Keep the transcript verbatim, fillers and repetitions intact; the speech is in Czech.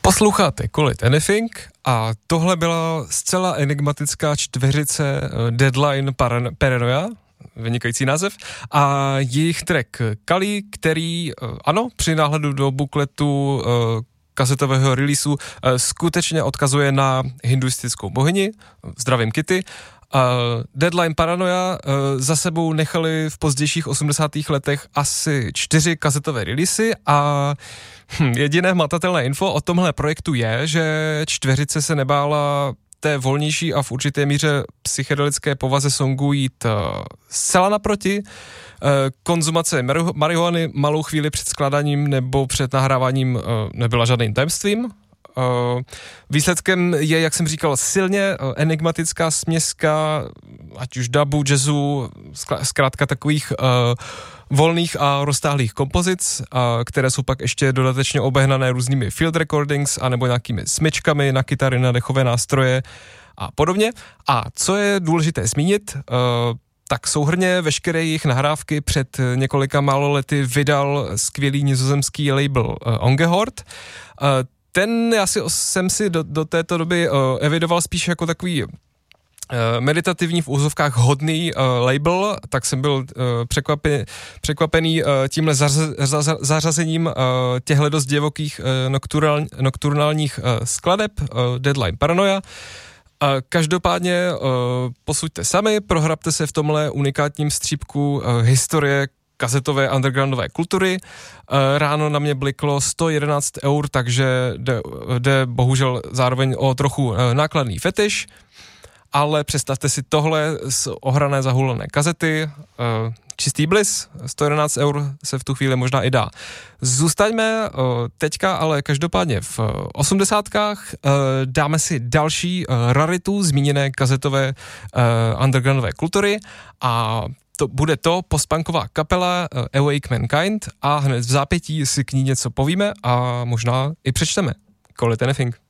Posloucháte Call It Anything a tohle byla zcela enigmatická čtveřice Deadline Paranoia, vynikající název, a jejich track Kali, který, ano, při náhledu do bukletu kazetového releaseu skutečně odkazuje na hinduistickou bohyni, zdravím Kitty. Uh, Deadline Paranoia uh, za sebou nechali v pozdějších osmdesátých letech asi čtyři kazetové releasy a hm, jediné hmatatelné info o tomhle projektu je, že čtveřice se nebála té volnější a v určité míře psychedelické povaze songu jít uh, zcela naproti. Uh, konzumace marihuany malou chvíli před skládáním nebo před nahráváním uh, nebyla žádným tajemstvím. Uh, výsledkem je, jak jsem říkal, silně uh, enigmatická směska, ať už dubu, jazzu, zkrátka takových uh, volných a roztáhlých kompozic, uh, které jsou pak ještě dodatečně obehnané různými field recordings anebo nějakými smyčkami na kytary, na dechové nástroje a podobně. A co je důležité zmínit, uh, tak souhrně veškeré jejich nahrávky před několika málo lety vydal skvělý nizozemský label uh, Ongehord. Uh, Ten já si, jsem si do, do této doby uh, evidoval spíš jako takový uh, meditativní v úzovkách hodný uh, label, tak jsem byl uh, překvapi, překvapený uh, tímhle zařaz, zařaz, zařazením uh, těchto dost divokých uh, nocturnál, nocturnálních uh, skladeb uh, Deadline Paranoia. Uh, každopádně uh, posuďte sami, prohrabte se v tomhle unikátním střípku uh, historie kazetové undergroundové kultury. Ráno na mě bliklo sto jedenáct eur, takže jde, jde bohužel zároveň o trochu nákladný fetiš, ale představte si tohle z ohrané zahulené kazety, čistý bliss, sto jedenáct eur se v tu chvíli možná i dá. Zůstaňme teďka ale každopádně v osmdesátkách, dáme si další raritu zmíněné kazetové undergroundové kultury a to bude to postpunková kapela uh, Awake Mankind a hned v zápětí si k ní něco povíme a možná i přečteme. Call It Anything.